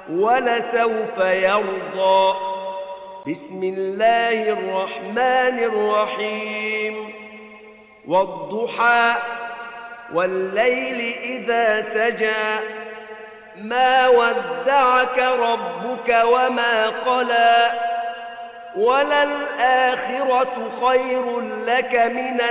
ولسوف يرضى. بسم الله الرحمن الرحيم. والضحى والليل إذا سجى ما ودعك ربك وما قلى وللآخرة خير لك من